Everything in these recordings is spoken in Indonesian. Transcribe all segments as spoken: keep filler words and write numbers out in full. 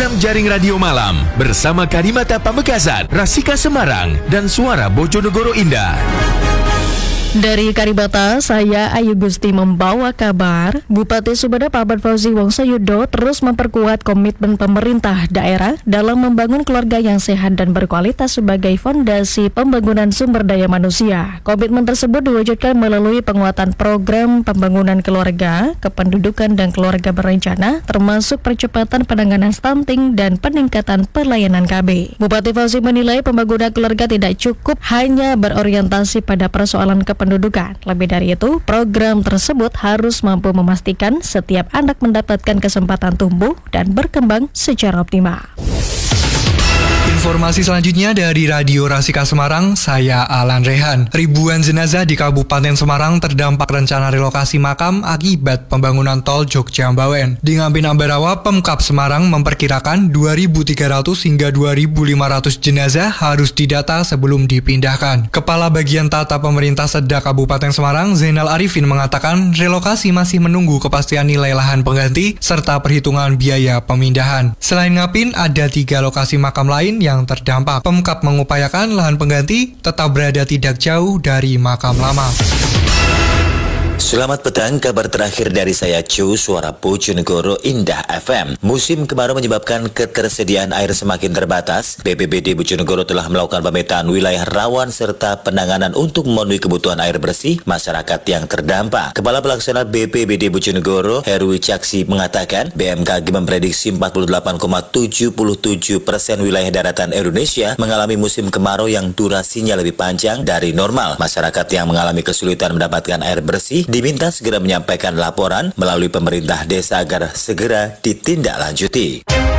Program Jaring Radio Malam bersama Karimata Pamekasan, Rasika Semarang, dan Suara Bojonegoro Indah. Dari Kalibata, saya Ayu Gusti membawa kabar Bupati Sumedang Pak Ahmad Fauzi Wongsayudo terus memperkuat komitmen pemerintah daerah dalam membangun keluarga yang sehat dan berkualitas sebagai fondasi pembangunan sumber daya manusia. Komitmen tersebut diwujudkan melalui penguatan program pembangunan keluarga, kependudukan dan keluarga berencana, termasuk percepatan penanganan stunting dan peningkatan pelayanan K B. Bupati Fauzi menilai pembangunan keluarga tidak cukup hanya berorientasi pada persoalan kependudukan pendudukan. Lebih dari itu, program tersebut harus mampu memastikan setiap anak mendapatkan kesempatan tumbuh dan berkembang secara optimal. Informasi selanjutnya dari Radio Rasika Semarang, saya Alan Rehan. Ribuan jenazah di Kabupaten Semarang terdampak rencana relokasi makam akibat pembangunan tol Jogja-Mbawen. Di Ngampin Ambarawa, Pemkab Semarang memperkirakan dua ribu tiga ratus hingga dua ribu lima ratus jenazah harus didata sebelum dipindahkan. Kepala Bagian Tata Pemerintah Sedda Kabupaten Semarang, Zainal Arifin, mengatakan relokasi masih menunggu kepastian nilai lahan pengganti serta perhitungan biaya pemindahan. Selain Ngapin, ada tiga lokasi makam lain yang yang terdampak. Pemkab mengupayakan lahan pengganti tetap berada tidak jauh dari makam lama. Selamat petang, kabar terakhir dari saya Cu, Suara Bojonegoro Indah F M. Musim kemarau menyebabkan ketersediaan air semakin terbatas. B P B D Bojonegoro telah melakukan pemetaan wilayah rawan serta penanganan untuk memenuhi kebutuhan air bersih masyarakat yang terdampak. Kepala Pelaksana B P B D Bojonegoro, Heru Caksi, mengatakan B M K G memprediksi empat puluh delapan koma tujuh tujuh persen wilayah daratan Indonesia mengalami musim kemarau yang durasinya lebih panjang dari normal. Masyarakat yang mengalami kesulitan mendapatkan air bersih diminta segera menyampaikan laporan melalui pemerintah desa agar segera ditindaklanjuti.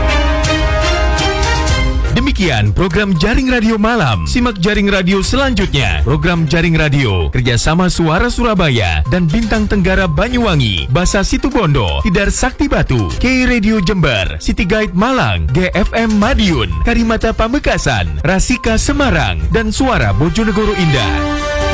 Demikian program Jaring Radio Malam. Simak Jaring Radio selanjutnya. Program Jaring Radio kerjasama Suara Surabaya dan Bintang Tenggara Banyuwangi, Basa Situbondo, Tidar Sakti Batu, K Radio Jember, City Guide Malang, G F M Madiun, Karimata Pamekasan, Rasika Semarang, dan Suara Bojonegoro Indah.